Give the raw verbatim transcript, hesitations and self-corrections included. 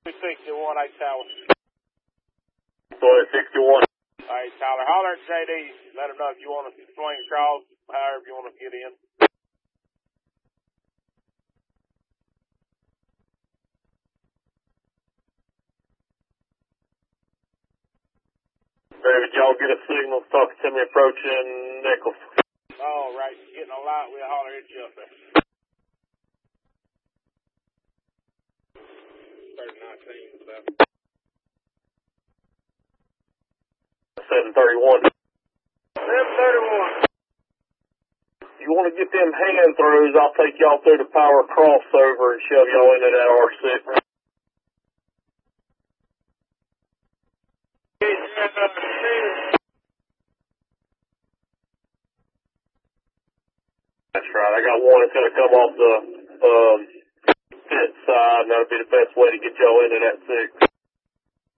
sixty-one, eight Tower. Sorry, sixty-one. Hey, Tyler, holler at J D. Let him know if you want to swing across, however you want to get in. David, y'all get a signal, talk to me approaching Nichols. All right, getting a light, we'll holler at you up there. thirty nineteen, about. seven thirty-one. seven thirty-one. You want to get them hand throws, I'll take y'all through the power crossover and shove y'all into that R six. That's right, I got one that's going to come off the um, pit side, and that'll be the best way to get y'all into that six.